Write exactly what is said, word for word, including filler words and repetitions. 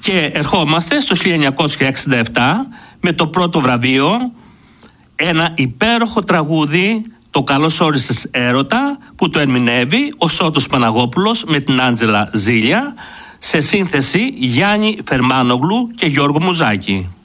Και ερχόμαστε στο χίλια εννιακόσια εξήντα επτά με το πρώτο βραβείο, ένα υπέροχο τραγούδι, το «Καλώς όρισες έρωτα», που το ερμηνεύει ο Σώτος Παναγόπουλος με την Άντζελα Ζήλια, σε σύνθεση Γιάννη Φερμάνογλου και Γιώργο Μουζάκη.